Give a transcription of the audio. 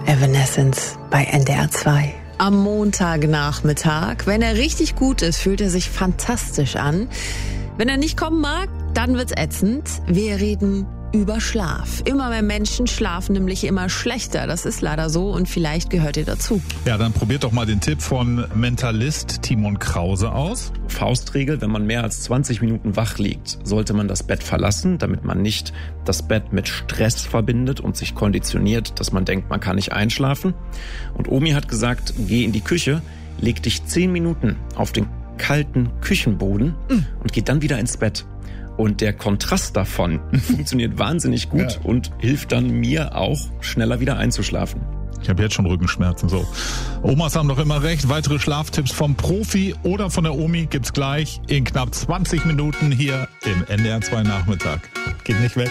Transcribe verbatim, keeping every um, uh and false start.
Evanescence bei N D R zwei. Am Montagnachmittag. Wenn er richtig gut ist, fühlt er sich fantastisch an. Wenn er nicht kommen mag, dann wird's ätzend. Wir reden über Schlaf. Immer mehr Menschen schlafen nämlich immer schlechter. Das ist leider so und vielleicht gehört ihr dazu. Ja, dann probiert doch mal den Tipp von Mentalist Timon Krause aus. Faustregel, wenn man mehr als zwanzig Minuten wach liegt, sollte man das Bett verlassen, damit man nicht das Bett mit Stress verbindet und sich konditioniert, dass man denkt, man kann nicht einschlafen. Und Omi hat gesagt, geh in die Küche, leg dich zehn Minuten auf den kalten Küchenboden mhm. und geh dann wieder ins Bett. Und der Kontrast davon funktioniert wahnsinnig gut ja. und hilft dann mir auch, schneller wieder einzuschlafen. Ich habe jetzt schon Rückenschmerzen. So, Omas haben doch immer recht. Weitere Schlaftipps vom Profi oder von der Omi gibt's gleich in knapp zwanzig Minuten hier im N D R zwei Nachmittag. Geht nicht weg.